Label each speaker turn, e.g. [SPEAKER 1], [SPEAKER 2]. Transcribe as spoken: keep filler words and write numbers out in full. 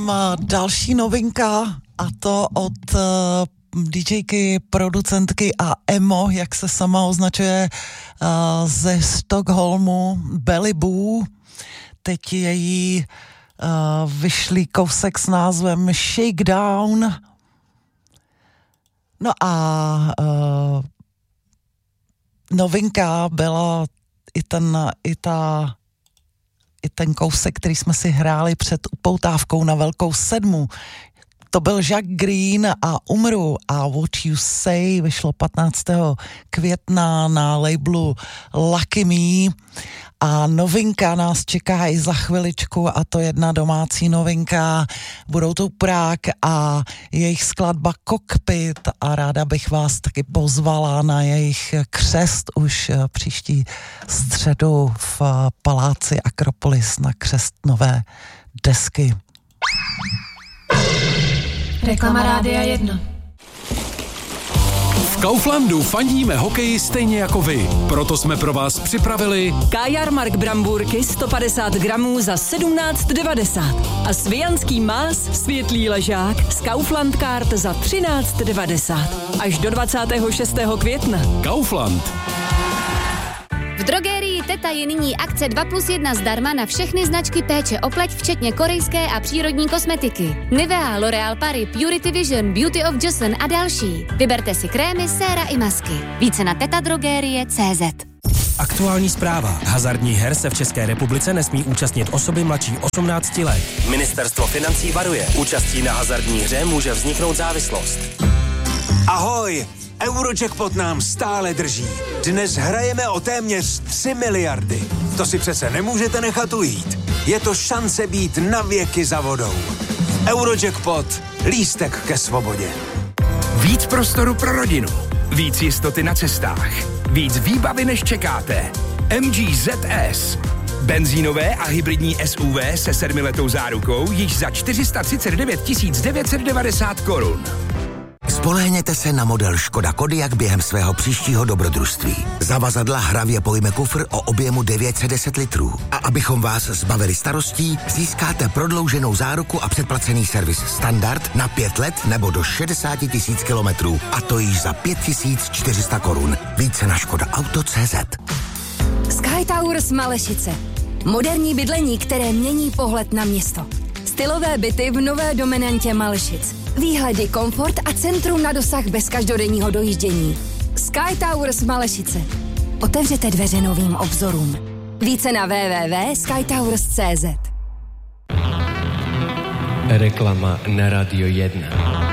[SPEAKER 1] mám další novinka, a to od uh, DJky, producentky a emo, jak se sama označuje, uh, ze Stockholmu, Belly Boo. Teď její uh, vyšlý kousek s názvem Shakedown. No a uh, novinka byla i ten, i ta i ten kousek, který jsme si hráli před upoutávkou na Velkou sedmu. To byl Jack Green a Umru a What You Say vyšlo patnáctého května na labelu Lucky Me a novinka nás čeká i za chviličku, a to jedna domácí novinka. Budou to Prague a jejich skladba Cockpit a ráda bych vás taky pozvala na jejich křest už příští středu v paláci Akropolis na křest nové desky.
[SPEAKER 2] Reklama Rádia jedna.
[SPEAKER 3] V Kauflandu fandíme hokeji stejně jako vy. Proto jsme pro vás připravili
[SPEAKER 4] Kajarmark Bramburky sto padesát gramů za sedmnáct devadesát a Svijanský más světlý ležák z Kaufland Card za třináct devadesát. Až do dvacátého šestého května.
[SPEAKER 3] Kaufland.
[SPEAKER 5] V drogérii Teta je nyní akce dva plus jedna zdarma na všechny značky péče o pleť, včetně korejské a přírodní kosmetiky. Nivea, L'Oréal Paris, Purity Vision, Beauty of Johnson a další. Vyberte si krémy, séra i masky. Více na tetadrogerie tečka cé zet.
[SPEAKER 6] Aktuální zpráva. Hazardních her se v České republice nesmí účastnit osoby mladší osmnácti let. Ministerstvo financí varuje. Účastí na hazardní hře může vzniknout závislost.
[SPEAKER 7] Ahoj! Eurojackpot nám stále drží. Dnes hrajeme o téměř tři miliardy. To si přece nemůžete nechat ujít. Je to šance být na věky za vodou. Eurojackpot. Lístek ke svobodě.
[SPEAKER 8] Víc prostoru pro rodinu. Víc jistoty na cestách. Víc výbavy, než čekáte. M G Z S. Benzínové a hybridní S U V se sedmiletou zárukou již za čtyři sta třicet devět tisíc devět set devadesát korun.
[SPEAKER 9] Spolehněte se na model Škoda Kodiaq během svého příštího dobrodružství. Zavazadla hravě pojme kufr o objemu devět set deset litrů. A abychom vás zbavili starostí, získáte prodlouženou záruku a předplacený servis standard na pět let nebo do šedesát tisíc kilometrů. A to již za pět tisíc čtyři sta korun. Více na škoda auto tečka cé zet.
[SPEAKER 10] Sky Towers Malešice. Moderní bydlení, které mění pohled na město. Stylové byty v nové dominantě Malešic. Výhledy, komfort a centrum na dosah bez každodenního dojíždění. Sky Towers Malešice. Otevřete dveře novým obzorům. Více na w w w tečka sky towers tečka cé zet.
[SPEAKER 11] Reklama na Radio jedna.